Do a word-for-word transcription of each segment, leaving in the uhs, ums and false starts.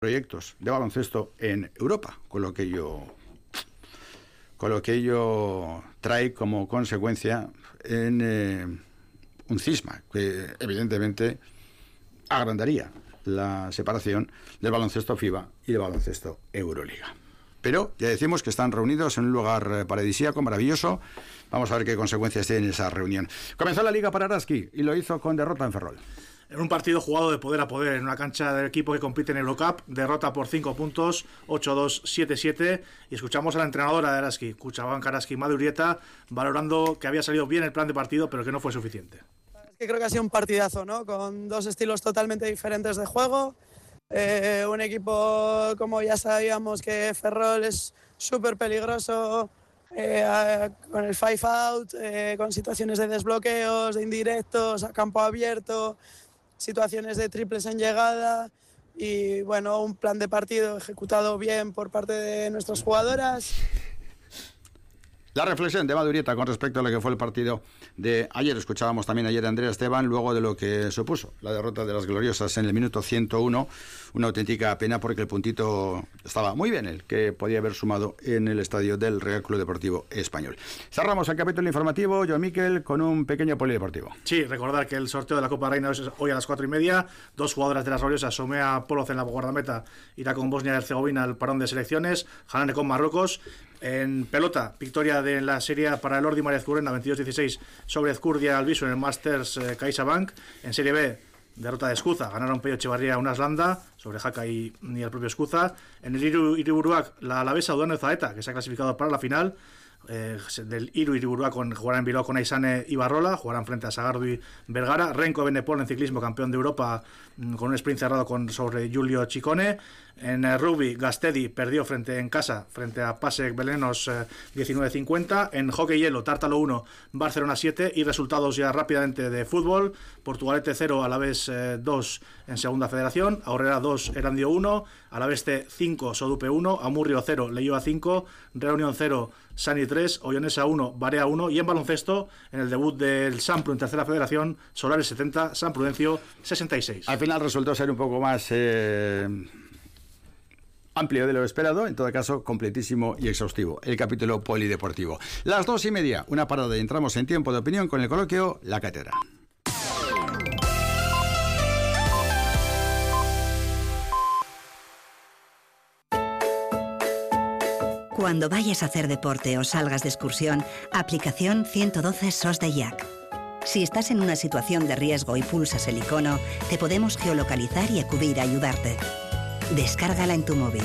proyectos de baloncesto en Europa, con lo que ello, con lo que ello trae como consecuencia en eh, un cisma que evidentemente agrandaría la separación del baloncesto FIBA y del baloncesto Euroliga. Pero ya decimos que están reunidos en un lugar paradisíaco, maravilloso. Vamos a ver qué consecuencias tiene esa reunión. Comenzó la Liga para Araski y lo hizo con derrota en Ferrol. En un partido jugado de poder a poder, en una cancha del equipo que compite en Eurocup, derrota por cinco puntos, ocho dos, siete siete, y escuchamos a la entrenadora de Araski, Kutxabank Araski, Made Urieta, valorando que había salido bien el plan de partido, pero que no fue suficiente. Es que creo que ha sido un partidazo, ¿no? Con dos estilos totalmente diferentes de juego, eh, un equipo, como ya sabíamos, que Ferrol es súper peligroso, eh, con el five out, eh, con situaciones de desbloqueos, de indirectos, a campo abierto, situaciones de triples en llegada y, bueno, un plan de partido ejecutado bien por parte de nuestras jugadoras. La reflexión de Made Urieta con respecto a lo que fue el partido de ayer. Escuchábamos también ayer a Andrea Esteban, luego de lo que supuso la derrota de las gloriosas en el minuto ciento uno. Una auténtica pena porque el puntito estaba muy bien, el que podía haber sumado en el estadio del Real Club Deportivo Español. Cerramos el capítulo informativo, Joan Miquel, con un pequeño polideportivo. Sí, recordar que el sorteo de la Copa Reina es hoy a las cuatro y media. Dos jugadoras de las gloriosas, Somea Poloz en la guardameta, irá con Bosnia y Herzegovina al parón de selecciones, Hanane con Marruecos. En pelota, victoria de la serie para el Ordi María Ezcurrena, veintidós dieciséis sobre Ezcurdia Albisu en el Masters eh, CaixaBank. En serie B, derrota de Escuza, ganaron Pello Echevarría Unas Landa sobre Jaca y, y el propio Escuza. En el Iru Iriburuac, la alavesa Udano Zaeta, que se ha clasificado para la final. Eh, del Iru Iriburuac con, jugará en Bilbao con Aisane y Barrola, jugarán frente a Sagardu y Vergara. Renko Benepol en ciclismo, campeón de Europa, con un sprint cerrado con, sobre Giulio Ciccone. En eh, rugby, Gastedi perdió frente en casa frente a Pasek Belenos eh, diecinueve cincuenta. En hockey hielo, Tártalo uno, Barcelona siete. Y resultados ya rápidamente de fútbol: Portugalete cero, Alavés eh, dos en segunda federación, Aurrera dos, Erandio uno, Alaveste cinco, Sodupe uno, Amurrio cero, Leioa cinco, Reunión cero, Sani tres, Ollonesa uno, Barea uno. Y en baloncesto, en el debut del Sampru en tercera federación, Solares setenta, San Prudencio sesenta y seis. Al final resultó ser un poco más eh, amplio de lo esperado, en todo caso completísimo y exhaustivo el capítulo polideportivo. Las dos y media, una parada y entramos en tiempo de opinión con el coloquio La Cátedra. Cuando vayas a hacer deporte o salgas de excursión, aplicación ciento doce S O S de I A C. Si estás en una situación de riesgo y pulsas el icono, te podemos geolocalizar y acudir a ayudarte. Descárgala en tu móvil.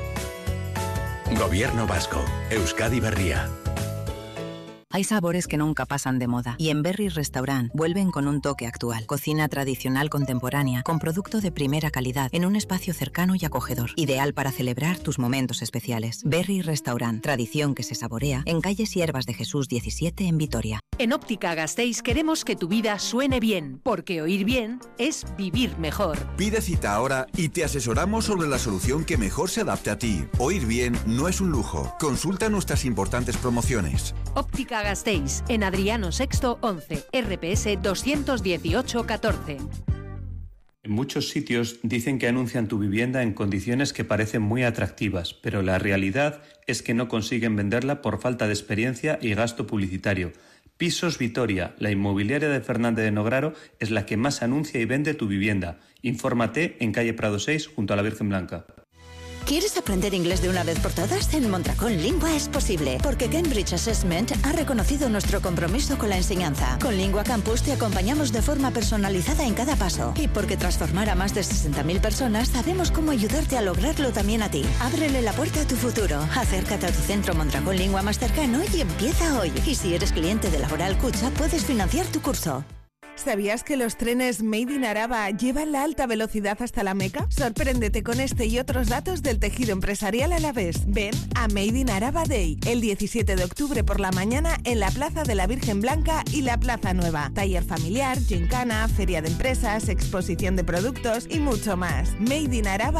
Gobierno vasco. Euskadi Berria. Hay sabores que nunca pasan de moda y en Berry Restaurant vuelven con un toque actual. Cocina tradicional contemporánea con producto de primera calidad en un espacio cercano y acogedor. Ideal para celebrar tus momentos especiales. Berry Restaurant, tradición que se saborea en calle Siervas de Jesús diecisiete en Vitoria. En Óptica Gasteiz queremos que tu vida suene bien, porque oír bien es vivir mejor. Pide cita ahora y te asesoramos sobre la solución que mejor se adapte a ti. Oír bien no es un lujo. Consulta nuestras importantes promociones. Óptica Gasteiz, en Adriano sexto once, R P S doscientos dieciocho catorce. En muchos sitios dicen que anuncian tu vivienda en condiciones que parecen muy atractivas, pero la realidad es que no consiguen venderla por falta de experiencia y gasto publicitario. Pisos Vitoria, la inmobiliaria de Fernández de Nograro, es la que más anuncia y vende tu vivienda. Infórmate en calle Prado seis, junto a la Virgen Blanca. ¿Quieres aprender inglés de una vez por todas? En Mondragón Lingua es posible, porque Cambridge Assessment ha reconocido nuestro compromiso con la enseñanza. Con Lingua Campus te acompañamos de forma personalizada en cada paso. Y porque transformar a más de sesenta mil personas, sabemos cómo ayudarte a lograrlo también a ti. Ábrele la puerta a tu futuro. Acércate a tu centro Mondragón Lingua más cercano y empieza hoy. Y si eres cliente de Laboral Kutxa, puedes financiar tu curso. ¿Sabías que los trenes Made in Araba llevan la alta velocidad hasta la Meca? Sorpréndete con este y otros datos del tejido empresarial alavés. Ven a Made in Araba Day, el diecisiete de octubre por la mañana en la Plaza de la Virgen Blanca y la Plaza Nueva. Taller familiar, gincana, feria de empresas, exposición de productos y mucho más. Made in Araba